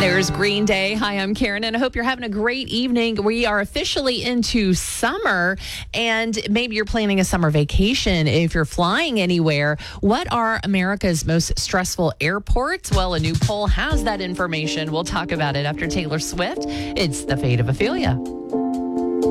There's Green Day. Hi, I'm Karen, and I hope you're having a great evening. We are officially into summer, and maybe you're planning a summer vacation. If you're flying anywhere, what are America's most stressful airports? Well, a new poll has that information. We'll talk about it after Taylor Swift. It's The Fate of Ophelia.